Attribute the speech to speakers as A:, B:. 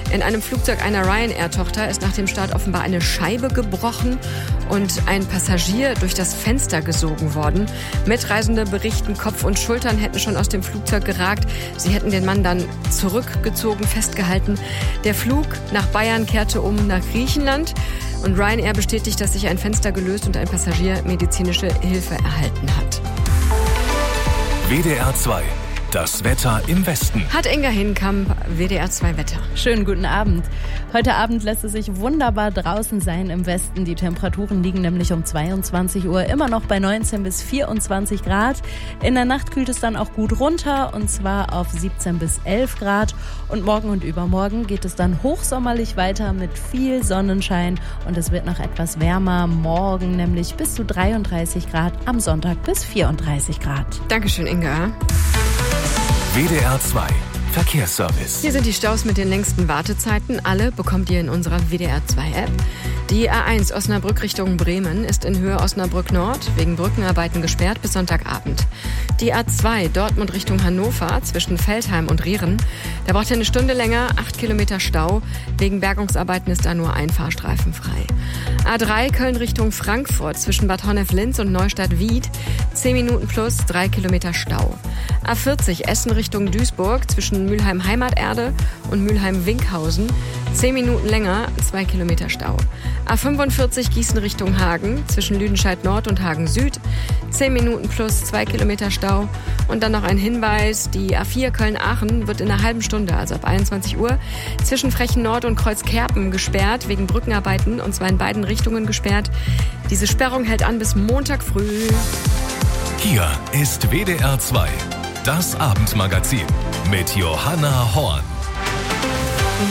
A: In einem Flugzeug einer Ryanair-Tochter ist nach dem Start offenbar eine Scheibe gebrochen und ein Passagier durch das Fenster gesogen worden. Mitreisende berichten, Kopf und Schultern hätten schon aus dem Flugzeug geragt. Sie hätten den Mann dann zurückgezogen, festgehalten. Der Flug nach Bayern kehrte um nach Griechenland. Und Ryanair bestätigt, dass sich ein Fenster gelöst und ein Passagier medizinische Hilfe erhalten hat.
B: WDR 2. Das Wetter im Westen.
A: Hat Inga Hinkamp, WDR 2 Wetter.
C: Schönen guten Abend. Heute Abend lässt es sich wunderbar draußen sein im Westen. Die Temperaturen liegen nämlich um 22 Uhr immer noch bei 19 bis 24 Grad. In der Nacht kühlt es dann auch gut runter und zwar auf 17 bis 11 Grad. Und morgen und übermorgen geht es dann hochsommerlich weiter mit viel Sonnenschein und es wird noch etwas wärmer. Morgen nämlich bis zu 33 Grad, am Sonntag bis 34 Grad.
A: Dankeschön, Inga.
B: WDR 2 Verkehrsservice.
A: Hier sind die Staus mit den längsten Wartezeiten. Alle bekommt ihr in unserer WDR 2 App. Die A1 Osnabrück Richtung Bremen ist in Höhe Osnabrück Nord wegen Brückenarbeiten gesperrt bis Sonntagabend. Die A2 Dortmund Richtung Hannover zwischen Veltheim und Rieren. Da braucht ihr eine Stunde länger, 8 Kilometer Stau. Wegen Bergungsarbeiten ist da nur ein Fahrstreifen frei. A3 Köln Richtung Frankfurt zwischen Bad Honnef-Linz und Neustadt-Wied. 10 Minuten plus 3 Kilometer Stau. A40 Essen Richtung Duisburg zwischen Mülheim-Heimaterde und Mülheim-Winkhausen. 10 Minuten länger, 2 Kilometer Stau. A45 Gießen Richtung Hagen zwischen Lüdenscheid Nord und Hagen Süd. 10 Minuten plus 2 Kilometer Stau. Und dann noch ein Hinweis, die A4 Köln-Aachen wird in einer halben Stunde, also ab 21 Uhr, zwischen Frechen Nord und Kreuzkerpen gesperrt, wegen Brückenarbeiten, und zwar in beiden Richtungen gesperrt. Diese Sperrung hält an bis Montag früh.
B: Hier ist WDR 2, das Abendmagazin mit Johanna Horn.